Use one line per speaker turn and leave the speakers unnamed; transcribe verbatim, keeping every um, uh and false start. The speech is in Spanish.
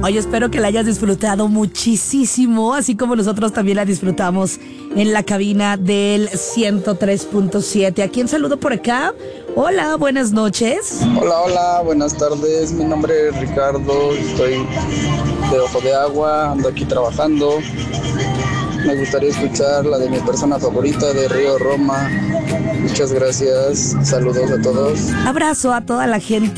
Oye, espero que la hayas disfrutado muchísimo, así como nosotros también la disfrutamos en la cabina del ciento tres punto siete. ¿A quién saludo por acá? Hola, buenas noches.
Hola, hola, buenas tardes. Mi nombre es Ricardo, estoy de Ojo de Agua, ando aquí trabajando. Me gustaría escuchar la de mi persona favorita de Río Roma. Muchas gracias, saludos a todos.
Abrazo a toda la gente